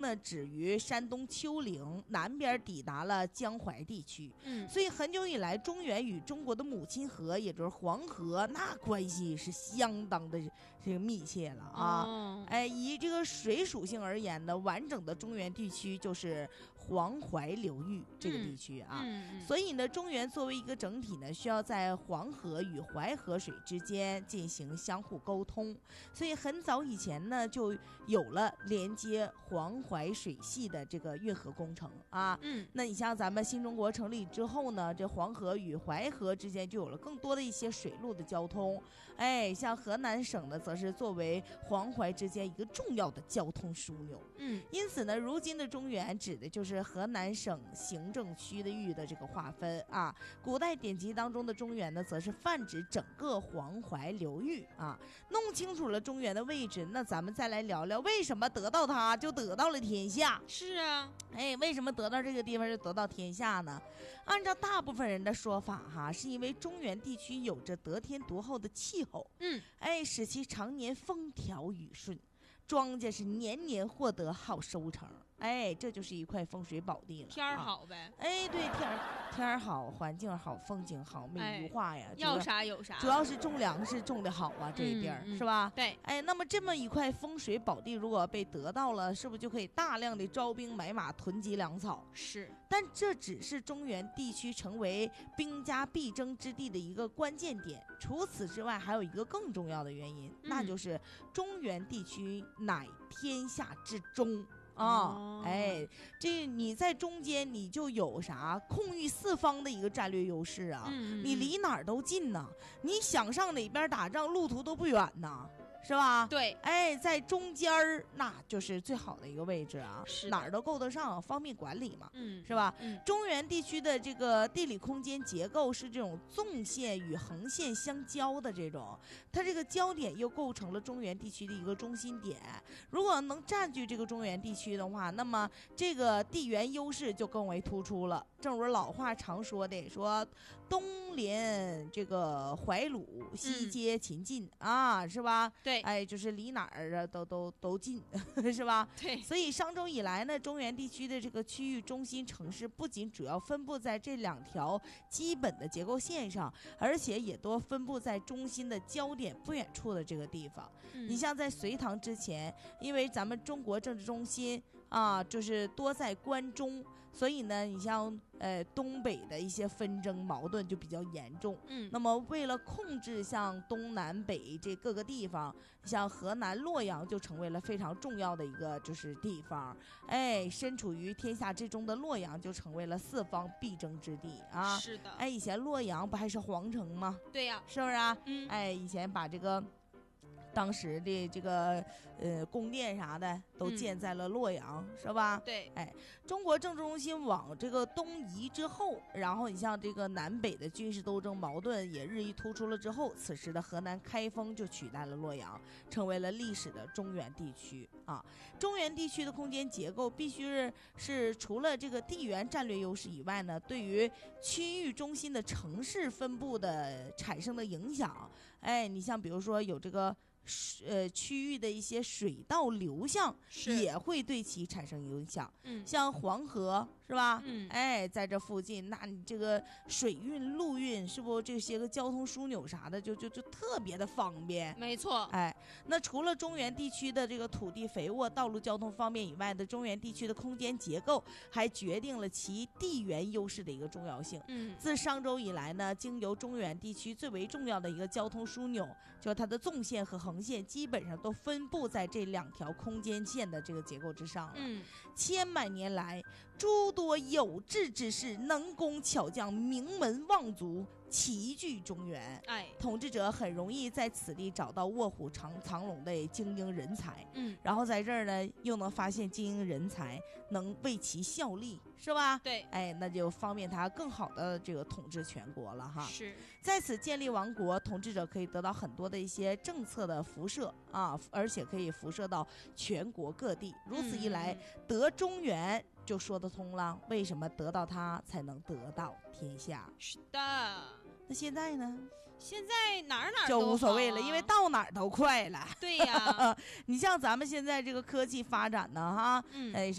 呢止于山东丘陵，南边抵达了江淮地区。所以很久以来，中原与中国的母亲河，也就是黄河，那关系是相当的这个密切了啊。以这个水属性而言呢，完整的中原地区就是黄淮流域这个地区啊。所以呢，中原作为一个整体呢，需要在黄河与淮河水之间进行相互沟通。所以很早以前呢，就有了连接黄淮水系的这个运河工程啊。那你像咱们新中国成立之后呢，这黄河与淮河之间就有了更多的一些水路的交通。像河南省呢，则是作为黄淮之间一个重要的交通枢纽。因此呢，如今的中原指的就是河南省行政区域的这个划分啊。古代典籍当中的中原呢，则是泛指整个黄淮流域啊。弄清楚了中原的位置，那咱们再来聊聊为什么得到它就得到了天下。 是啊， 为什么得到这个地方就得到天下呢？按照大部分人的说法哈，是因为中原地区有着得天独厚的气候，使其常年风调雨顺，庄稼是年年获得好收成。这就是一块风水宝地了。 天儿好呗。 对，天儿好，环境好，风景好，美如画呀。 要啥有啥。 主要是种粮食种的好啊，这一地儿是吧？ 对。 那么这么一块风水宝地，如果被得到了，是不是就可以大量的招兵买马，囤积粮草？ 是。 但这只是中原地区成为兵家必争之地的一个关键点。除此之外，还有一个更重要的原因，那就是中原地区乃天下之中。这你在中间，你就有啥控御四方的一个战略优势啊。你离哪儿都近呐，你想上哪边打仗，路途都不远呐。是吧？ 对， 在中间儿，那就是最好的一个位置啊，哪儿都够得上，方便管理嘛，是吧？中原地区的这个地理空间结构是这种纵线与横线相交的这种，它这个交点又构成了中原地区的一个中心点。如果能占据这个中原地区的话，那么这个地缘优势就更为突出了。正如老话常说的，说东连这个淮鲁，西接秦晋啊，是吧？ 对， 就是离哪儿啊都近，是吧？ 对， 所以商周以来呢，中原地区的这个区域中心城市不仅主要分布在这两条基本的结构线上，而且也多分布在中心的焦点不远处的这个地方。你像在隋唐之前，因为咱们中国政治中心啊，就是多在关中，所以呢，你像东北的一些纷争矛盾就比较严重。那么为了控制像东南北这各个地方，像河南洛阳就成为了非常重要的一个就是地方。身处于天下之中的洛阳就成为了四方必争之地啊。 是的。 以前洛阳不还是皇城吗？ 对呀， 是不是啊？以前把这个当时的这个宫殿啥的都建在了洛阳，是吧？ 对。 中国政治中心往这个东移之后，然后你像这个南北的军事斗争矛盾也日益突出了之后，此时的河南开封就取代了洛阳，成为了历史的中原地区啊。中原地区的空间结构必须是除了这个地缘战略优势以外呢，对于区域中心的城市分布的产生的影响。你像比如说有这个区域的一些水道流向也会对其产生影响。像黄河是吧？在这附近，那你这个水运、陆运是不这些个交通枢纽啥的就特别的方便。 没错。 那除了中原地区的这个土地肥沃、道路交通方面以外的中原地区的空间结构，还决定了其地缘优势的一个重要性。自商周以来呢，经由中原地区最为重要的一个交通枢纽，就是它的纵线和横线基本上都分布在这两条空间线的这个结构之上了。千百年来，诸多有志之士、能工巧匠、名门望族齐聚中原。统治者很容易在此地找到卧虎藏龙的精英人才。然后在这儿呢，又能发现精英人才，能为其效力，是吧？ 对。 那就方便他更好的这个统治全国了哈。 是。 在此建立王国，统治者可以得到很多的一些政策的辐射啊，而且可以辐射到全国各地。如此一来，得中原就说得通了，为什么得到它才能得到天下？ 是的。 那现在呢？ 现在哪儿就无所谓了，因为到哪儿都快了。 对呀。 你像咱们现在这个科技发展呢，哈，